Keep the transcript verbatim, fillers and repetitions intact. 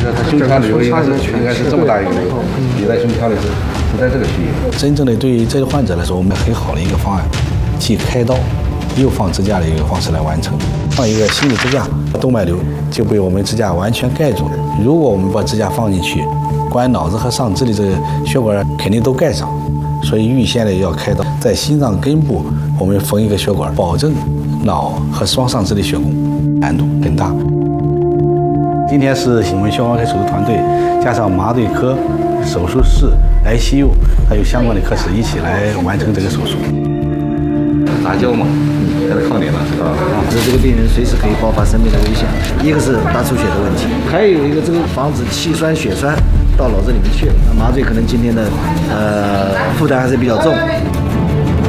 这他胸腔瘤应该是应该是这么大一个瘤，你在胸腔里是是在这个区域。 真正的对于这个患者来说，我们很好的一个方案，既开刀又放支架的一个方式来完成。放一个新的支架，动脉瘤就被我们支架完全盖住了。如果我们把支架放进去，关脑子和上肢的这个血管肯定都盖上，所以预先的要开刀，在心脏根部我们缝一个血管，保证脑和双上肢的血供，难度很大。今天是我们胸外科手术团队加上麻醉科、手术室、I C U 还有相关的科室一起来完成这个手术。 杂交嘛，还是靠你了，是吧？ 啊，这这个病人随时可以爆发生命的危险。一个是大出血的问题，还有一个这个防止气栓、血栓到脑子里面去。麻醉可能今天的呃负担还是比较重。